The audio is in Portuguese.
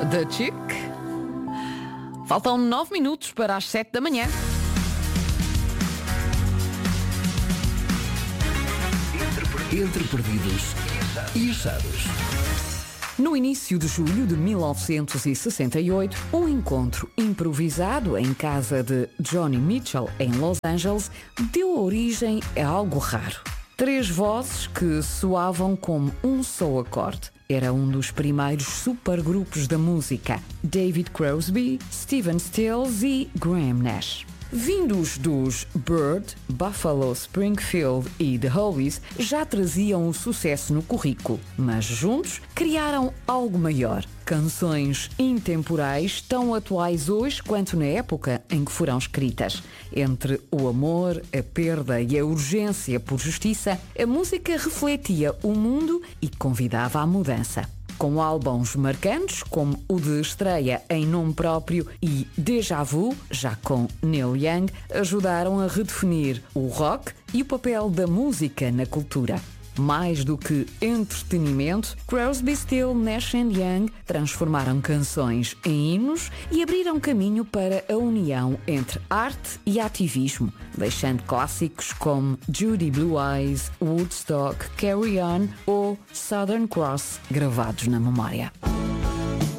The Chick. Faltam 9 minutos para as 7 da manhã. Entre perdidos e achados. No início de julho de 1968, um encontro improvisado em casa de Joni Mitchell, em Los Angeles, deu origem a algo raro. 3 vozes que soavam como um só acorde. Era um dos primeiros supergrupos da música. David Crosby, Stephen Stills e Graham Nash. Vindos dos Bird, Buffalo Springfield e The Hollies, já traziam o sucesso no currículo, mas juntos criaram algo maior. Canções intemporais, tão atuais hoje quanto na época em que foram escritas. Entre o amor, a perda e a urgência por justiça, a música refletia o mundo e convidava à mudança. Com álbuns marcantes, como o de estreia em nome próprio e Déjà Vu, já com Neil Young, ajudaram a redefinir o rock e o papel da música na cultura. Mais do que entretenimento, Crosby, Stills, Nash & Young transformaram canções em hinos e abriram caminho para a união entre arte e ativismo, deixando clássicos como Judy Blue Eyes, Woodstock, Carry On ou Southern Cross gravados na memória.